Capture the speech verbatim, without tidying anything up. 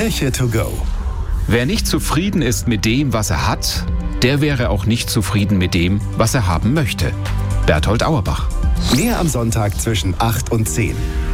Kirche to go. Wer nicht zufrieden ist mit dem, was er hat, der wäre auch nicht zufrieden mit dem, was er haben möchte. Berthold Auerbach. Mehr am Sonntag zwischen acht und zehn.